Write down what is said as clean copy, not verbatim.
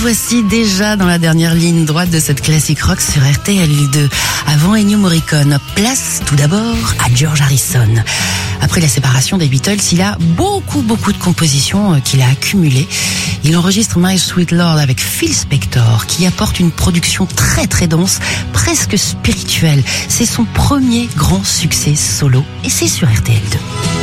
voici déjà dans la dernière ligne droite de cette classique rock sur RTL2. Avant Ennio Morricone, place tout d'abord à George Harrison. Après la séparation des Beatles, il a beaucoup de compositions qu'il a accumulées. Il enregistre My Sweet Lord avec Phil Spector, qui apporte une production très dense, presque spirituelle. C'est son premier grand succès solo et c'est sur RTL2.